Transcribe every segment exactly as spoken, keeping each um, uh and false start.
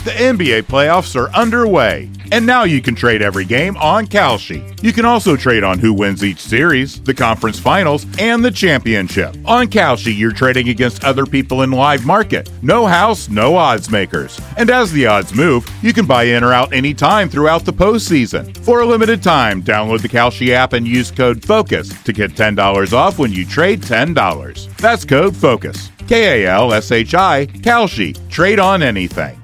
The N B A playoffs are underway, and now you can trade every game on Kalshi. You can also trade on who wins each series, the conference finals, and the championship. On Kalshi, you're trading against other people in live market. No house, no odds makers. And as the odds move, you can buy in or out anytime throughout the postseason. For a limited time, download the Kalshi app and use code FOCUS to get ten dollars off when you trade ten dollars. That's code FOCUS. K A L S H I, Kalshi. Trade on anything.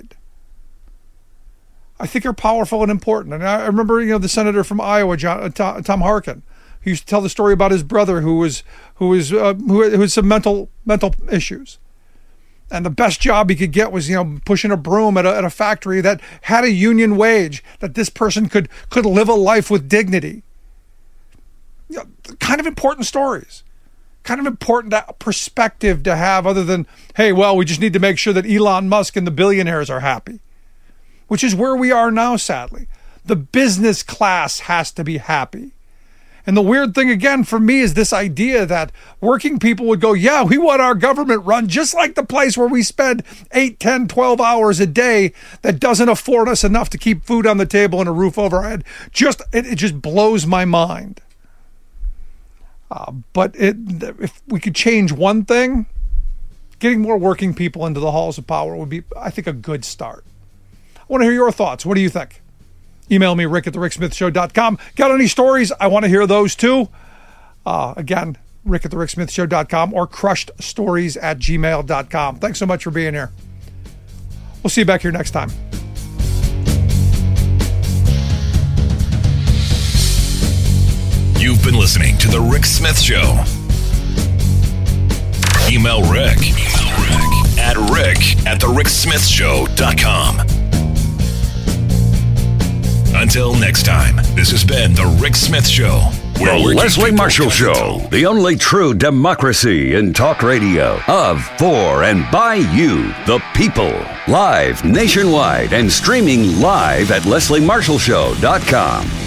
I think are powerful and important. And I remember, you know, the senator from Iowa, John, Tom Harkin. He used to tell the story about his brother who was who was uh, who, who had some mental mental issues, and the best job he could get was, you know, pushing a broom at a, at a factory that had a union wage, that this person could could live a life with dignity. You know, kind of important stories, kind of important perspective to have, other than, hey, well, we just need to make sure that Elon Musk and the billionaires are happy. Which is where we are now, sadly. The business class has to be happy. And the weird thing, again, for me is this idea that working people would go, yeah, we want our government run just like the place where we spend eight, ten, twelve hours a day that doesn't afford us enough to keep food on the table and a roof over our head. Just, it, it just blows my mind. Uh, but it, if we could change one thing, getting more working people into the halls of power would be, I think, a good start. I want to hear your thoughts. What do you think? Email me, rick at the rick smith show dot com. Got any stories? I want to hear those too. Uh, again, rick at the rick smith show dot com or crushed stories at gmail dot com. Thanks so much for being here. We'll see you back here next time. You've been listening to The Rick Smith Show. Email Rick, Email Rick at rick at the rick smith show dot com. Until next time, this has been The Rick Smith Show. The Leslie Marshall Show, the only true democracy in talk radio. Of, for, and by you, the people. Live nationwide and streaming live at leslie marshall show dot com.